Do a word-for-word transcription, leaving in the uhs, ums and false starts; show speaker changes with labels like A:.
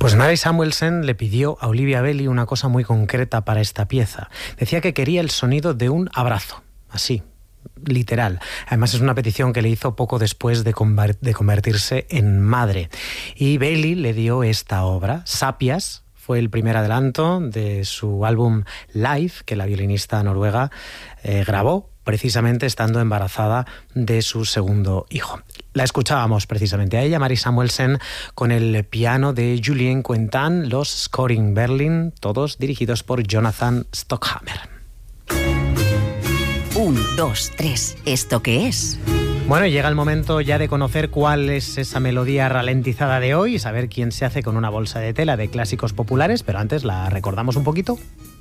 A: Pues Mary Samuelson le pidió a Olivia Belli una cosa muy concreta para esta pieza. Decía que quería el sonido de un abrazo, así, literal. Además es una petición que le hizo poco después de, conver- de convertirse en madre. Y Belli le dio esta obra, Sapias. Fue el primer adelanto de su álbum Live, que la violinista noruega eh, grabó precisamente estando embarazada de su segundo hijo. La escuchábamos precisamente a ella, Mary Samuelson, con el piano de Julien Quentin, los Scoring Berlin, todos dirigidos por Jonathan Stockhammer.
B: Un, dos, tres. ¿Esto qué es?
A: Bueno, llega el momento ya de conocer cuál es esa melodía ralentizada de hoy y saber quién se hace con una bolsa de tela de clásicos populares, pero antes la recordamos un poquito.